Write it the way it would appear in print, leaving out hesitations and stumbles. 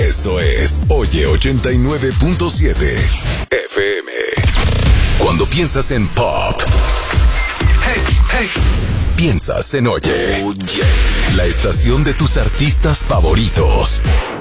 Esto es Oye 89.7 FM. Cuando piensas en pop, piensas en Oye. La estación de tus artistas favoritos.